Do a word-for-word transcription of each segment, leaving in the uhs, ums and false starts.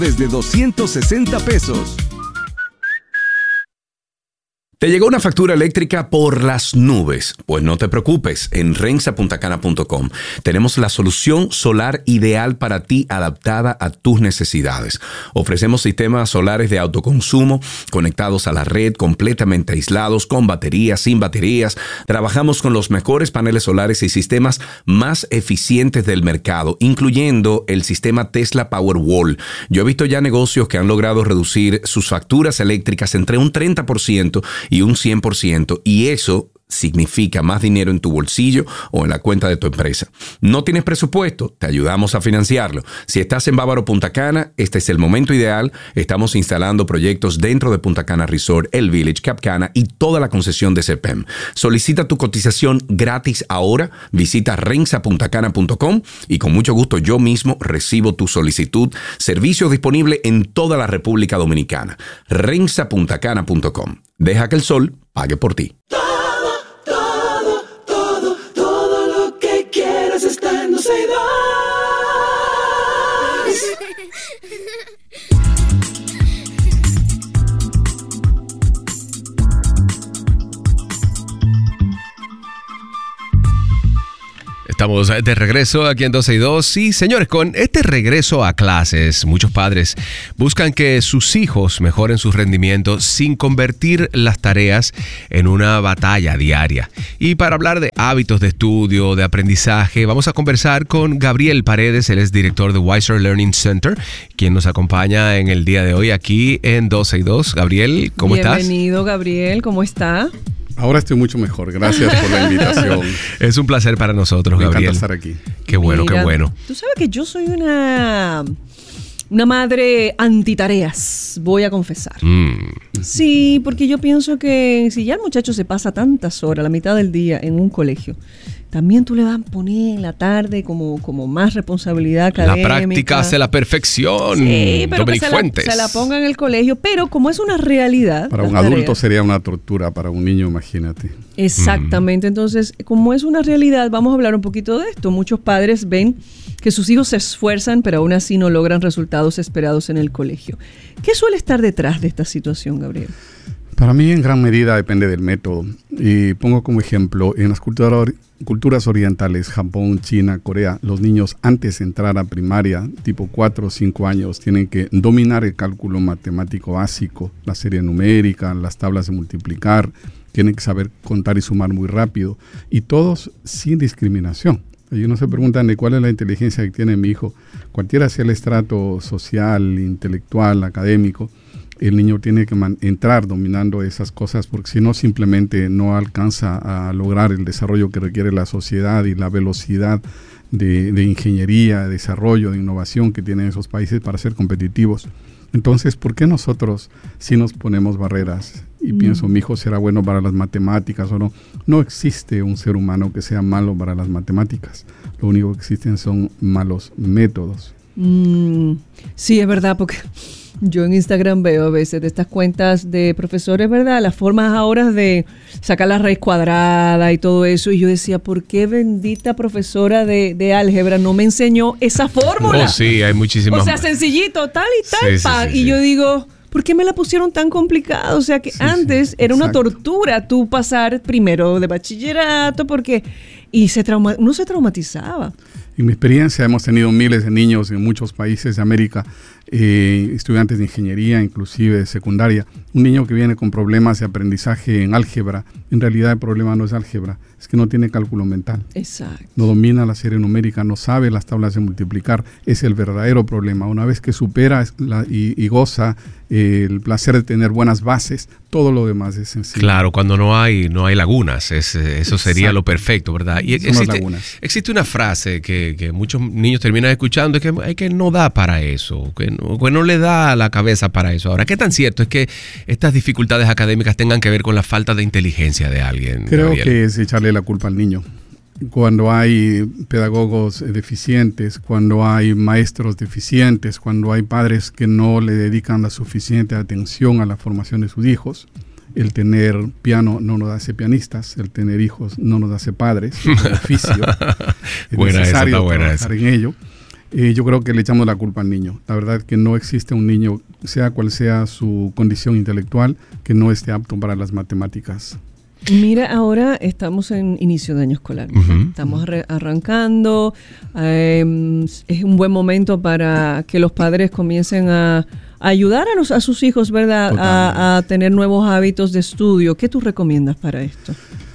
desde doscientos sesenta pesos. ¿Te llegó una factura eléctrica por las nubes? Pues no te preocupes, en rensa punta cana punto com tenemos la solución solar ideal para ti, adaptada a tus necesidades. Ofrecemos sistemas solares de autoconsumo conectados a la red, completamente aislados, con baterías, sin baterías. Trabajamos con los mejores paneles solares y sistemas más eficientes del mercado, incluyendo el sistema Tesla Powerwall. Yo he visto ya negocios que han logrado reducir sus facturas eléctricas entre un treinta por ciento y un cien por ciento, y eso significa más dinero en tu bolsillo o en la cuenta de tu empresa. ¿No tienes presupuesto? Te ayudamos a financiarlo. Si estás en Bávaro Punta Cana, este es el momento ideal. Estamos instalando proyectos dentro de Punta Cana Resort, El Village, Cap Cana y toda la concesión de C P E M. Solicita tu cotización gratis ahora. Visita rensa punta cana punto com y con mucho gusto yo mismo recibo tu solicitud. Servicio disponible en toda la República Dominicana. rensa punta cana punto com. Deja que el sol pague por ti. Está en doce y dos. Estamos de regreso aquí en doce y dos. Sí, señores, con este regreso a clases, muchos padres buscan que sus hijos mejoren su rendimiento sin convertir las tareas en una batalla diaria. Y para hablar de hábitos de estudio, de aprendizaje, vamos a conversar con Gabriel Paredes. Él es director de Wiser Learning Center, quien nos acompaña en el día de hoy aquí en doce y dos. Gabriel, ¿cómo Bienvenido, estás? Bienvenido, Gabriel, ¿cómo está? Ahora estoy mucho mejor. Gracias por la invitación. Es un placer para nosotros, Me Gabriel. Me encanta estar aquí. Qué bueno, Mira, qué bueno. Tú sabes que yo soy una, una madre antitareas, voy a confesar. Mm. Sí, porque yo pienso que si ya el muchacho se pasa tantas horas, la mitad del día en un colegio, también tú le vas a poner en la tarde como, como más responsabilidad académica. La práctica hace la perfección. Sí, pero que se la, Fuentes. se la ponga en el colegio. Pero como es una realidad. Para un adulto tareas, sería una tortura, para un niño, imagínate. Exactamente. Entonces, como es una realidad, vamos a hablar un poquito de esto. Muchos padres ven que sus hijos se esfuerzan, pero aún así no logran resultados esperados en el colegio. ¿Qué suele estar detrás de esta situación, Gabriel? Para mí, en gran medida, depende del método. Y pongo como ejemplo, en las culturas, culturas orientales, Japón, China, Corea, los niños antes de entrar a primaria, tipo cuatro o cinco años, tienen que dominar el cálculo matemático básico, la serie numérica, las tablas de multiplicar, tienen que saber contar y sumar muy rápido, y todos sin discriminación. Y uno se pregunta de cuál es la inteligencia que tiene mi hijo. Cualquiera sea el estrato social, intelectual, académico, el niño tiene que man- entrar dominando esas cosas, porque si no simplemente no alcanza a lograr el desarrollo que requiere la sociedad y la velocidad de, de ingeniería, de desarrollo, de innovación que tienen esos países para ser competitivos. Entonces, ¿por qué nosotros sí nos ponemos barreras? Y mm. pienso, mi hijo será bueno para las matemáticas o no. No existe un ser humano que sea malo para las matemáticas. Lo único que existen son malos métodos. Mm, sí, es verdad, porque yo en Instagram veo a veces de estas cuentas de profesores, ¿verdad? Las formas ahora de sacar la raíz cuadrada y todo eso. Y yo decía, ¿por qué bendita profesora de, de álgebra no me enseñó esa fórmula? Oh, sí, hay muchísimas. O sea, sencillito, tal y tal, sí, pa. Sí, sí, y sí. yo digo, ¿por qué me la pusieron tan complicada? O sea, que sí, antes sí, era una exacto. tortura tú pasar primero de bachillerato, porque y se trauma, uno se traumatizaba. En mi experiencia hemos tenido miles de niños en muchos países de América, eh, estudiantes de ingeniería, inclusive de secundaria. Un niño que viene con problemas de aprendizaje en álgebra, en realidad el problema no es álgebra, es que no tiene cálculo mental. Exacto. No domina la serie numérica, no sabe las tablas de multiplicar, es el verdadero problema. Una vez que supera la, y, y goza eh, el placer de tener buenas bases, todo lo demás es sencillo. Claro, cuando no hay no hay lagunas, es, eso sería Exacto. lo perfecto, ¿verdad? Y existe, existe una frase que, que muchos niños terminan escuchando, es que, es que no da para eso, que no, que no le da la cabeza para eso. Ahora, ¿qué tan cierto es que estas dificultades académicas tengan que ver con la falta de inteligencia de alguien? Creo Gabriel? que es echarle la culpa al niño. Cuando hay pedagogos deficientes, cuando hay maestros deficientes, cuando hay padres que no le dedican la suficiente atención a la formación de sus hijos, el tener piano no nos hace pianistas, el tener hijos no nos hace padres, es un oficio, es buena necesario esa, buena trabajar esa. en ello. eh, yo creo que le echamos la culpa al niño. La verdad es que no existe un niño, sea cual sea su condición intelectual, que no esté apto para las matemáticas. Mira, ahora estamos en inicio de año escolar. Uh-huh. Estamos arre- arrancando. Eh, es un buen momento para que los padres comiencen a, a ayudar a, los, a sus hijos, ¿verdad? A, a tener nuevos hábitos de estudio. ¿Qué tú recomiendas para esto?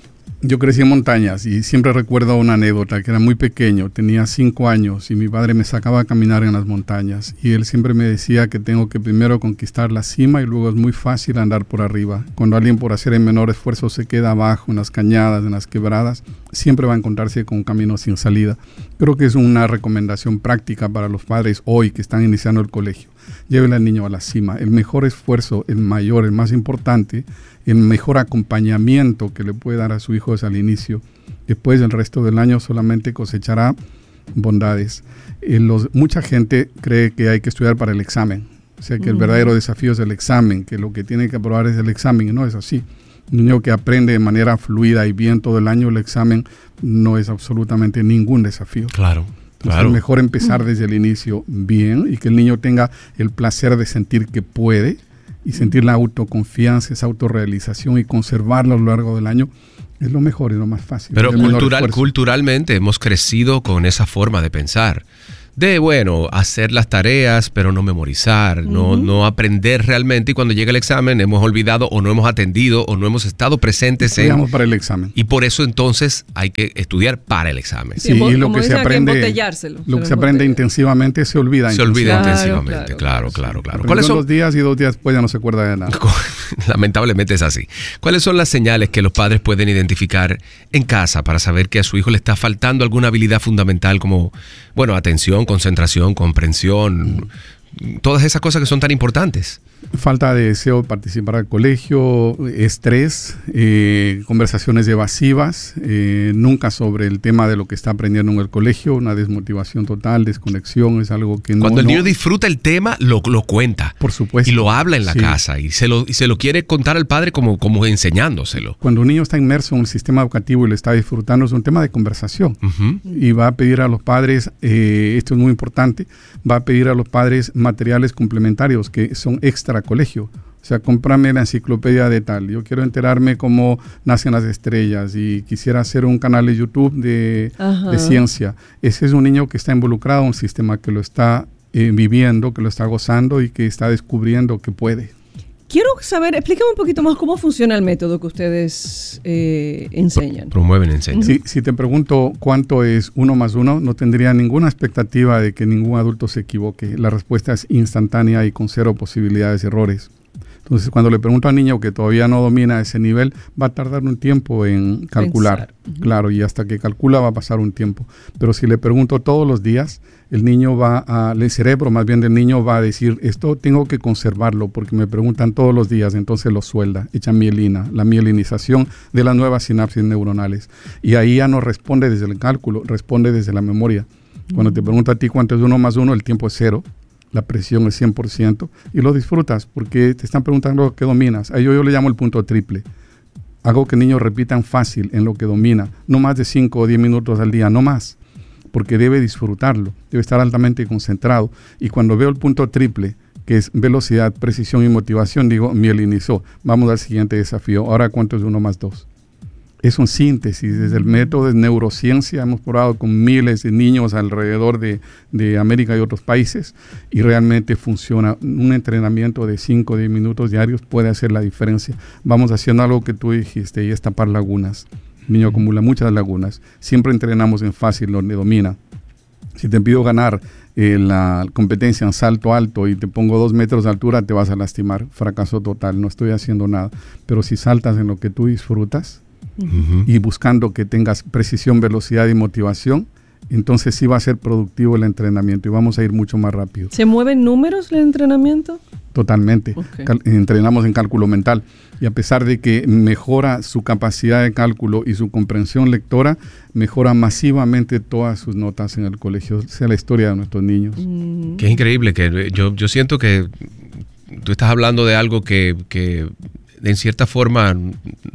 Yo crecí en montañas y siempre recuerdo una anécdota que era muy pequeño, tenía cinco años y mi padre me sacaba a caminar en las montañas y él siempre me decía que tengo que primero conquistar la cima y luego es muy fácil andar por arriba. Cuando alguien por hacer el menor esfuerzo se queda abajo en las cañadas, en las quebradas, siempre va a encontrarse con un camino sin salida. Creo que es una recomendación práctica para los padres hoy que están iniciando el colegio. Llévenle al niño a la cima. El mejor esfuerzo, el mayor, el más importante, el mejor acompañamiento que le puede dar a su hijo es al inicio. Después del resto del año solamente cosechará bondades. Eh, los, mucha gente cree que hay que estudiar para el examen. O sea, que uh-huh. el verdadero desafío es el examen, que lo que tiene que aprobar es el examen. Y no es así. Un niño que aprende de manera fluida y bien todo el año el examen no es absolutamente ningún desafío. Claro. Entonces Claro. es mejor empezar desde el inicio bien y que el niño tenga el placer de sentir que puede y sentir la autoconfianza, esa autorrealización y conservarlo a lo largo del año es lo mejor y lo más fácil. Pero cultural, culturalmente hemos crecido con esa forma de pensar. De, bueno, hacer las tareas, pero no memorizar, uh-huh. no, no aprender realmente. Y cuando llega el examen hemos olvidado o no hemos atendido o no hemos estado presentes Estudiamos en... para el examen. Y por eso entonces hay que estudiar para el examen. Sí, y lo que se aprende, lo que se aprende intensivamente se olvida. Se olvida intensivamente, claro, claro, claro. ¿Cuáles son los días y dos días después ya no se acuerda de nada? Lamentablemente es así. ¿Cuáles son las señales que los padres pueden identificar en casa para saber que a su hijo le está faltando alguna habilidad fundamental como, bueno, atención, concentración, comprensión, todas esas cosas que son tan importantes? Falta de deseo de participar al colegio, estrés, eh, conversaciones evasivas, eh, nunca sobre el tema de lo que está aprendiendo en el colegio, una desmotivación total, desconexión, es algo que no... Cuando el no, niño disfruta el tema, lo, lo cuenta. Por supuesto. Y lo habla en la sí. casa y se, lo, y se lo quiere contar al padre como, como enseñándoselo. Cuando un niño está inmerso en el sistema educativo y lo está disfrutando, es un tema de conversación. Uh-huh. Y va a pedir a los padres, eh, esto es muy importante, va a pedir a los padres materiales complementarios que son extra colegio. O sea, cómprame la enciclopedia de tal. Yo quiero enterarme cómo nacen las estrellas y quisiera hacer un canal de YouTube de, de ciencia. Ese es un niño que está involucrado en un sistema que lo está eh, viviendo, que lo está gozando y que está descubriendo que puede. Quiero saber, explícame un poquito más cómo funciona el método que ustedes eh, enseñan. Promueven, enseñan. Sí, si te pregunto cuánto es uno más uno, no tendría ninguna expectativa de que ningún adulto se equivoque. La respuesta es instantánea y con cero posibilidades de errores. Entonces, cuando le pregunto al niño que todavía no domina ese nivel, va a tardar un tiempo en calcular. Uh-huh. Claro, y hasta que calcula va a pasar un tiempo. Pero si le pregunto todos los días, el niño va a, el cerebro más bien del niño va a decir, esto tengo que conservarlo porque me preguntan todos los días, entonces lo suelda, echa mielina, la mielinización de las nuevas sinapsis neuronales. Y ahí ya no responde desde el cálculo, responde desde la memoria. Uh-huh. Cuando te pregunto a ti cuánto es uno más uno, el tiempo es cero. La presión es cien por ciento y lo disfrutas porque te están preguntando qué dominas. A ello yo le llamo el punto triple. Hago que niños repitan fácil en lo que domina, no más de cinco o diez minutos al día, no más, porque debe disfrutarlo, debe estar altamente concentrado. Y cuando veo el punto triple, que es velocidad, precisión y motivación, digo, mielinizó, vamos al siguiente desafío. Ahora, ¿cuánto es uno más dos? Es un síntesis, desde el método de neurociencia hemos probado con miles de niños alrededor de, de América y otros países y realmente funciona. Un entrenamiento de cinco o diez minutos diarios puede hacer la diferencia. Vamos haciendo algo que tú dijiste y es tapar lagunas. El niño acumula muchas lagunas. Siempre entrenamos en fácil donde domina. Si te pido ganar eh, la competencia en salto alto y te pongo dos metros de altura, te vas a lastimar. Fracaso total, no estoy haciendo nada. Pero si saltas en lo que tú disfrutas, uh-huh. y buscando que tengas precisión, velocidad y motivación, entonces sí va a ser productivo el entrenamiento y vamos a ir mucho más rápido. ¿Se mueven números el entrenamiento? Totalmente. Okay. Cal- entrenamos en cálculo mental y a pesar de que mejora su capacidad de cálculo y su comprensión lectora, mejora masivamente todas sus notas en el colegio. Esa es la historia de nuestros niños. Mm. Qué increíble, que yo, yo siento que tú estás hablando de algo que... que en cierta forma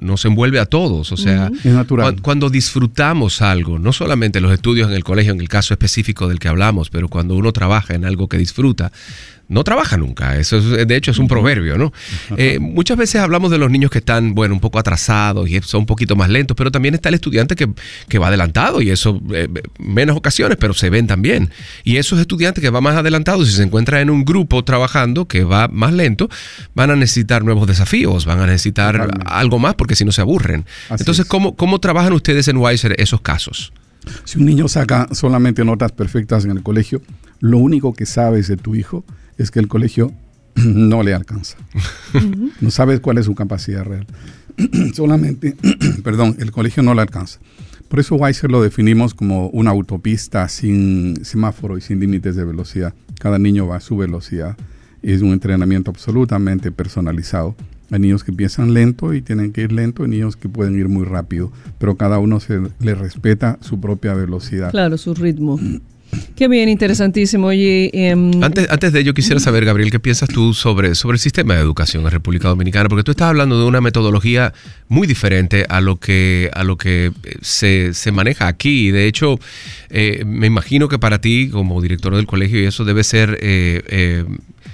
nos envuelve a todos. O sea, uh-huh. es natural. Cu- cuando disfrutamos algo, no solamente los estudios en el colegio, en el caso específico del que hablamos, pero cuando uno trabaja en algo que disfruta, no trabaja nunca. Eso es, de hecho es un proverbio, ¿no? Eh, muchas veces hablamos de los niños que están, bueno, un poco atrasados y son un poquito más lentos, pero también está el estudiante que, que va adelantado y eso, eh, menos ocasiones, pero se ven también. Y esos estudiantes que van más adelantados, si se encuentran en un grupo trabajando que va más lento, van a necesitar nuevos desafíos, van a necesitar Totalmente. algo más porque si no se aburren. Así Entonces, ¿cómo, ¿cómo trabajan ustedes en Wiser esos casos? Si un niño saca solamente notas perfectas en el colegio, lo único que sabes de tu hijo es que el colegio no le alcanza. Uh-huh. No sabes cuál es su capacidad real. Solamente, perdón, el colegio no le alcanza. Por eso Wiser lo definimos como una autopista sin semáforo y sin límites de velocidad. Cada niño va a su velocidad. Es un entrenamiento absolutamente personalizado. Hay niños que empiezan lento y tienen que ir lento, hay niños que pueden ir muy rápido, pero cada uno se le respeta su propia velocidad. Claro, su ritmo. Qué bien, interesantísimo. Oye, eh, antes, antes de ello quisiera saber, Gabriel, ¿qué piensas tú sobre, sobre el sistema de educación en República Dominicana? Porque tú estás hablando de una metodología muy diferente a lo que, a lo que se, se maneja aquí. De hecho, eh, me imagino que para ti, como director del colegio, y eso debe ser eh, eh,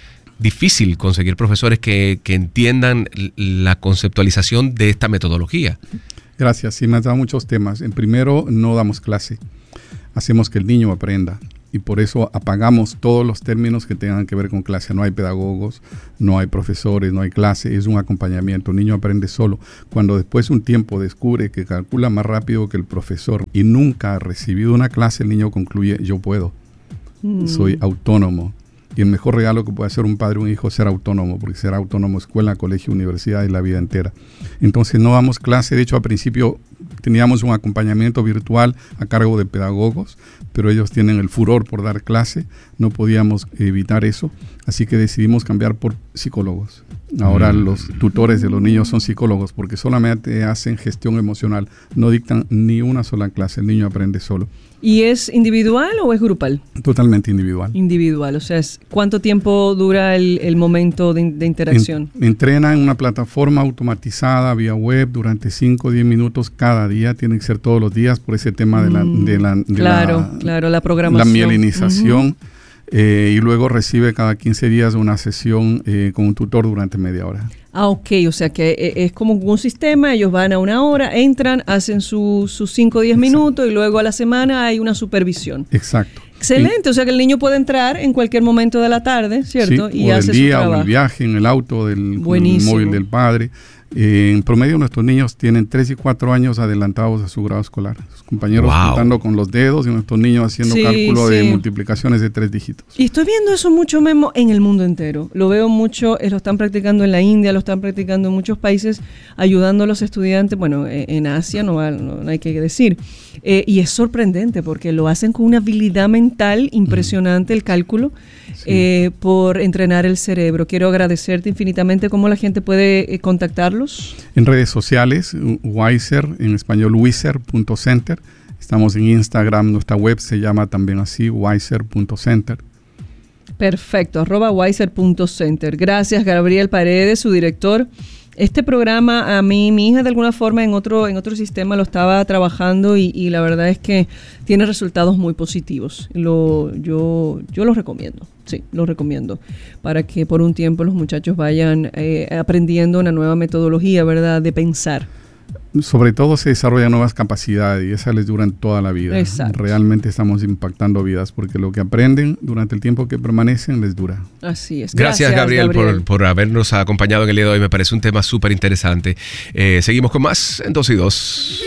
difícil conseguir profesores que, que entiendan la conceptualización de esta metodología. Gracias. Sí, me has dado muchos temas. En primero, no damos clase. Hacemos que el niño aprenda y por eso apagamos todos los términos que tengan que ver con clase. No hay pedagogos, no hay profesores, no hay clase, es un acompañamiento. El niño aprende solo. Cuando después de un tiempo descubre que calcula más rápido que el profesor y nunca ha recibido una clase, el niño concluye, yo puedo, mm. soy autónomo. Y el mejor regalo que puede hacer un padre o un hijo es ser autónomo, porque será autónomo escuela, colegio, universidad y la vida entera. Entonces no damos clase. De hecho, al principio teníamos un acompañamiento virtual a cargo de pedagogos, pero ellos tienen el furor por dar clase. No podíamos evitar eso, así que decidimos cambiar por psicólogos. Ahora mm. los tutores de los niños son psicólogos, porque solamente hacen gestión emocional. No dictan ni una sola clase, el niño aprende solo. ¿Y es individual o es grupal? Totalmente individual. Individual, o sea, ¿cuánto tiempo dura el, el momento de, de interacción? En, entrena en una plataforma automatizada vía web durante cinco o diez minutos cada día. Tiene que ser todos los días por ese tema de la, de la, de claro, la, claro, la programación. La mielinización. Uh-huh. Eh, y luego recibe cada quince días una sesión eh, con un tutor durante media hora. Ah, ok, o sea que es como un sistema, ellos van a una hora, entran, hacen sus cinco o diez minutos y luego a la semana hay una supervisión. Exacto. Excelente, y, o sea que el niño puede entrar en cualquier momento de la tarde, ¿cierto? Sí, y o hace del día, su trabajo. o el viaje, en el auto, del móvil del padre. Eh, en promedio nuestros niños tienen tres y cuatro años adelantados a su grado escolar. Sus compañeros wow. contando con los dedos y nuestros niños haciendo sí, cálculo sí. de multiplicaciones de tres dígitos. Y estoy viendo eso mucho, Memo, en el mundo entero. Lo veo mucho, eh, lo están practicando en la India, lo están practicando en muchos países, ayudando a los estudiantes, bueno, eh, en Asia no, va, no, no hay que decir. Eh, y es sorprendente porque lo hacen con una habilidad mental impresionante, mm. el cálculo, sí. eh, por entrenar el cerebro. Quiero agradecerte infinitamente. ¿Cómo la gente puede eh, contactarlos? En redes sociales, Wiser, en español wiser punto center. Estamos en Instagram, nuestra web se llama también así, wiser punto center. Perfecto, arroba wiser punto center. Gracias, Gabriel Paredes, su director. Este programa, a mí, mi hija de alguna forma en otro, en otro sistema lo estaba trabajando y, y la verdad es que tiene resultados muy positivos. Lo, yo, yo lo recomiendo, sí, lo recomiendo, para que por un tiempo los muchachos vayan eh, aprendiendo una nueva metodología, ¿verdad?, de pensar. Sobre todo se desarrollan nuevas capacidades y esas les duran toda la vida. Exacto. Realmente estamos impactando vidas porque lo que aprenden durante el tiempo que permanecen les dura. Así es. Gracias, Gracias Gabriel, Gabriel. Por, por habernos acompañado en el día de hoy. Me parece un tema súper interesante. Eh, seguimos con más en dos y dos.